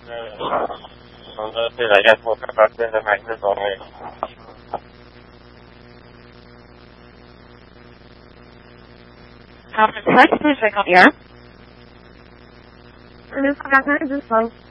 对了，要我刚刚真的买这种诶。 Conference, please check on the air. This is this phone.